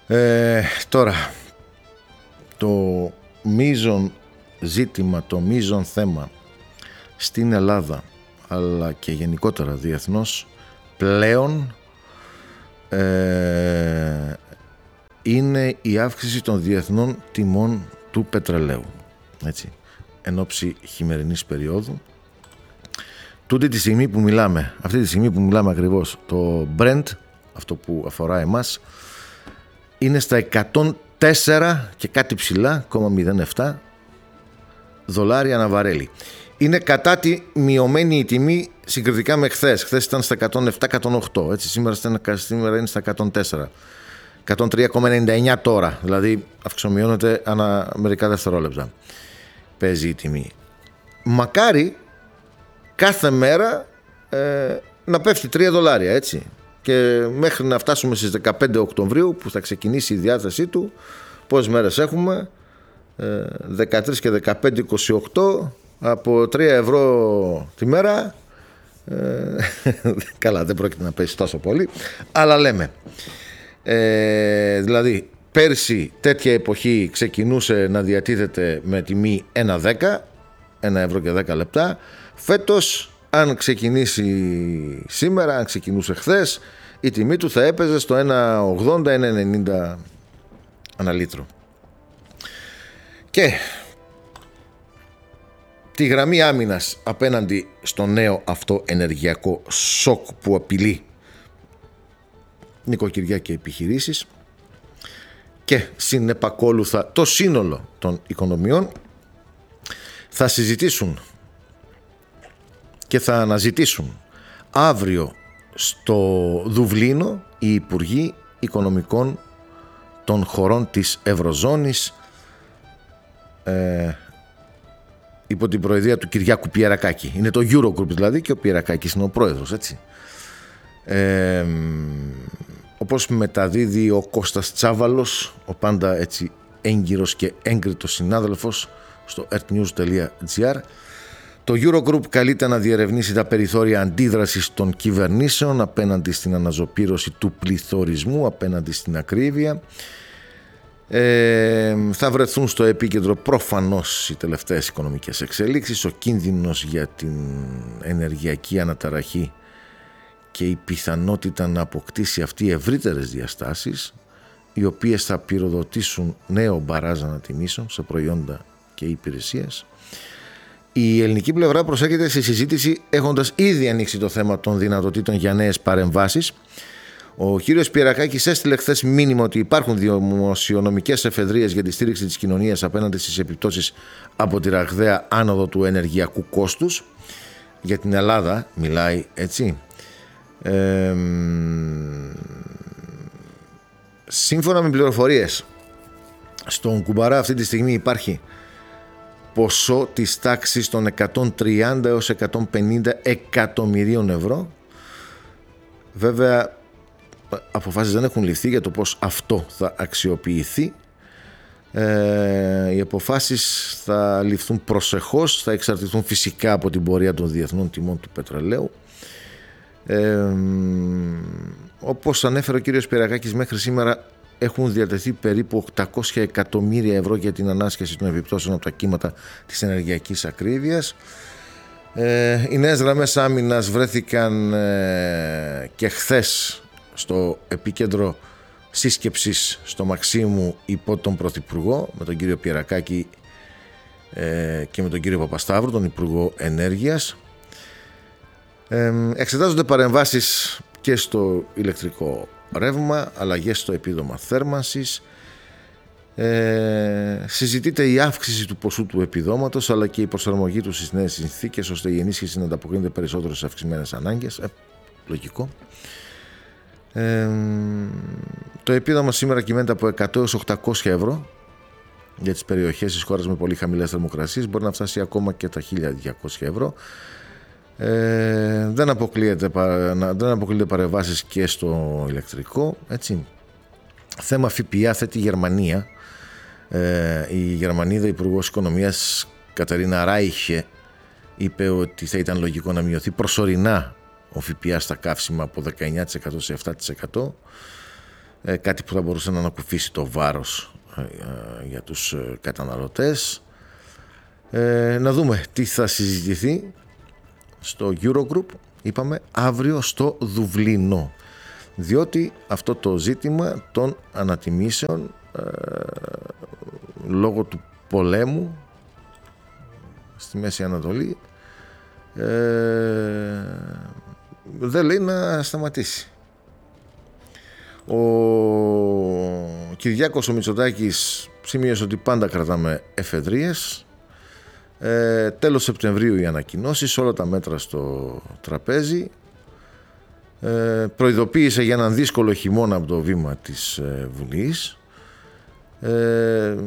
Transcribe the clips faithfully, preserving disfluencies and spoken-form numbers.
Ε, τώρα, το μείζον ζήτημα, το μείζον θέμα στην Ελλάδα, αλλά και γενικότερα διεθνώς, πλέον ε, είναι η αύξηση των διεθνών τιμών του πετρελαίου, έτσι, εν ώψη χειμερινής περίοδου. Τούτη τη στιγμή που μιλάμε, αυτή τη στιγμή που μιλάμε ακριβώς, το Brent, αυτό που αφορά εμάς, είναι στα εκατόν τέσσερα και κάτι ψηλά, μηδέν επτά δολάρια ανά βαρέλι. Είναι κατά τη μειωμένη η τιμή συγκριτικά με χθες. Χθες ήταν στα εκατόν επτά εκατόν οκτώ, έτσι, σήμερα, σήμερα είναι στα εκατόν τέσσερα. εκατόν τρία κόμμα ενενήντα εννιά τώρα, δηλαδή αυξομειώνεται ανά μερικά δευτερόλεπτα. Παίζει η τιμή. Μακάρι κάθε μέρα ε, να πέφτει τρία δολάρια, έτσι. Και μέχρι να φτάσουμε στις δεκαπέντε Οκτωβρίου που θα ξεκινήσει η διάθεσή του, πόσες μέρες έχουμε, ε, δεκατρείς και δεκαπέντε, είκοσι οκτώ, από τρία ευρώ τη μέρα, ε, καλά, δεν πρόκειται να πέσει τόσο πολύ, αλλά λέμε, ε, δηλαδή πέρσι τέτοια εποχή ξεκινούσε να διατίθεται με τιμή ένα δέκα, ένα ευρώ και δέκα λεπτά. Φέτος, αν ξεκινήσει σήμερα, αν ξεκινούσε χθες, η τιμή του θα έπαιζε στο ένα ογδόντα, ένα ενενήντα ανά λίτρο. Και τη γραμμή άμυνας απέναντι στο νέο αυτό ενεργειακό σοκ που απειλεί νοικοκυριά και επιχειρήσεις και συνεπακόλουθα το σύνολο των οικονομιών, θα συζητήσουν και θα αναζητήσουν αύριο στο Δουβλίνο οι Υπουργοί Οικονομικών των χωρών της Ευρωζώνης, ε, υπό την προεδρία του Κυριάκου Πιερακάκη. Είναι το Eurogroup δηλαδή και ο Πιερακάκης είναι ο πρόεδρος, έτσι. Ε, όπως μεταδίδει ο Κώστας Τσάβαλος, ο πάντα έτσι έγκυρος και έγκριτος συνάδελφος στο ertnews τελεία gr, το Eurogroup καλείται να διερευνήσει τα περιθώρια αντίδρασης των κυβερνήσεων απέναντι στην αναζωπήρωση του πληθωρισμού, απέναντι στην ακρίβεια. Ε, θα βρεθούν στο επίκεντρο προφανώς οι τελευταίες οικονομικές εξελίξεις, ο κίνδυνος για την ενεργειακή αναταραχή και η πιθανότητα να αποκτήσει αυτή ευρύτερες διαστάσεις, οι οποίες θα πυροδοτήσουν νέο μπαράζ ανατιμήσεων σε προϊόντα και υπηρεσίες. Η ελληνική πλευρά προσέρχεται στη συζήτηση έχοντας ήδη ανοίξει το θέμα των δυνατοτήτων για νέες παρεμβάσεις. Ο κύριος Πιερακάκης έστειλε χθες μήνυμα ότι υπάρχουν δημοσιονομικές εφεδρείες για τη στήριξη της κοινωνίας απέναντι στις επιπτώσεις από τη ραγδαία άνοδο του ενεργειακού κόστους. Για την Ελλάδα μιλάει, έτσι. Ε, σύμφωνα με πληροφορίες, στον Κουμπαρά αυτή τη στιγμή υπάρχει ποσό της τάξης των εκατόν τριάντα έως εκατόν πενήντα εκατομμυρίων ευρώ. Βέβαια, αποφάσεις δεν έχουν ληφθεί για το πώς αυτό θα αξιοποιηθεί. Ε, οι αποφάσεις θα ληφθούν προσεχώς, θα εξαρτηθούν φυσικά από την πορεία των διεθνών τιμών του πετρελαίου. Ε, όπως ανέφερε ο κύριος Πιερακάκης, μέχρι σήμερα έχουν διατεθεί περίπου οκτακόσια εκατομμύρια ευρώ για την ανάσχεση των επιπτώσεων από τα κύματα της ενεργειακής ακρίβειας. Ε, οι νέες γραμμές άμυνας βρέθηκαν ε, και χθες στο επίκεντρο σύσκεψης στο Μαξίμου υπό τον Πρωθυπουργό, με τον κύριο Πιερακάκη ε, και με τον κύριο Παπασταύρου, τον Υπουργό Ενέργειας. Ε, εξετάζονται παρεμβάσεις και στο ηλεκτρικό ρεύμα, αλλαγές στο επίδομα θέρμανσης. Ε, συζητείται η αύξηση του ποσού του επιδόματος, αλλά και η προσαρμογή του στις νέες συνθήκες, ώστε η ενίσχυση να ανταποκρίνεται περισσότερο στις αυξημένες ανάγκες. Ε, λογικό. Ε, το επίδομα σήμερα κυμαίνεται από εκατό έως οκτακόσια ευρώ για τις περιοχές της χώρας με πολύ χαμηλές θερμοκρασίες, μπορεί να φτάσει ακόμα και τα χίλια διακόσια ευρώ. Ε, δεν αποκλείεται, δεν αποκλείεται παρεμβάσεις και στο ηλεκτρικό, έτσι. Θέμα ΦΠΑ θέτει η Γερμανία. Ε, η Γερμανίδα Υπουργός Οικονομίας Καταρίνα Ράιχε είπε ότι θα ήταν λογικό να μειωθεί προσωρινά ο ΦΠΑ στα καύσιμα από δεκαεννιά τοις εκατό σε επτά τοις εκατό. ε, κάτι που θα μπορούσε να ανακουφίσει το βάρος ε, ε, για τους ε, καταναλωτές. Ε, να δούμε τι θα συζητηθεί στο Eurogroup, είπαμε, αύριο στο Δουβλίνο, διότι αυτό το ζήτημα των ανατιμήσεων ε, λόγω του πολέμου στη Μέση Ανατολή ε, δεν λέει να σταματήσει. Ο Κυριάκος ο Μητσοτάκης σημείωσε ότι πάντα κρατάμε εφεδρίες. Ε, τέλος Σεπτεμβρίου οι ανακοινώσεις, όλα τα μέτρα στο τραπέζι. Ε, προειδοποίησε για έναν δύσκολο χειμώνα από το βήμα της ε, Βουλής. Ε,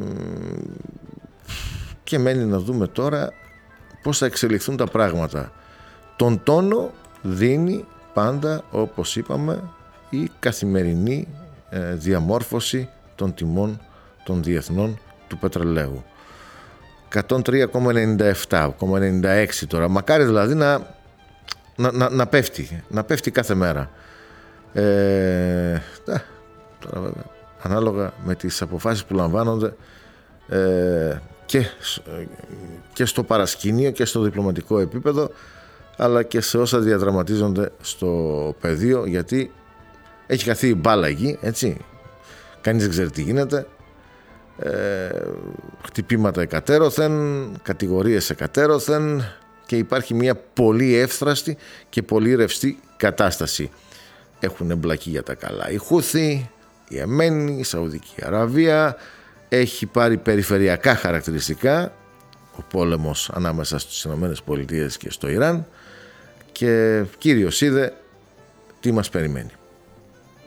και μένει να δούμε τώρα πώς θα εξελιχθούν τα πράγματα. Τον τόνο δίνει πάντα, όπως είπαμε, η καθημερινή ε, διαμόρφωση των τιμών των διεθνών του πετρελαίου. εκατόν τρία κόμμα ενενήντα επτά, ενενήντα έξι τώρα. Μακάρι δηλαδή να, να, να, να πέφτει, να πέφτει κάθε μέρα. Ε, ε, τώρα βέβαια, ανάλογα με τις αποφάσεις που λαμβάνονται ε, και, και στο παρασκήνιο και στο διπλωματικό επίπεδο, αλλά και σε όσα διαδραματίζονται στο πεδίο, γιατί έχει χαθεί η μπάλα εκεί, έτσι. Κανείς δεν ξέρει τι γίνεται. Ε, χτυπήματα εκατέρωθεν, κατηγορίες εκατέρωθεν και υπάρχει μια πολύ εύθραστη και πολύ ρευστή κατάσταση. Έχουν εμπλακεί για τα καλά η Χούθη, η Εμένη, η Σαουδική Αραβία. Έχει πάρει περιφερειακά χαρακτηριστικά ο πόλεμος ανάμεσα στις ΗΠΑ και στο Ιράν, και κύριος είδε τι μας περιμένει.